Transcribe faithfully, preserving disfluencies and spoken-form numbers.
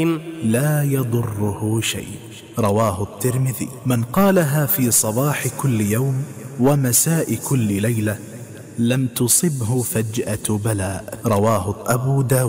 لا يضره شيء. رواه الترمذي. من قالها في صباح كل يوم ومساء كل ليلة لم تصبه فجأة بلاء. رواه أبو داود.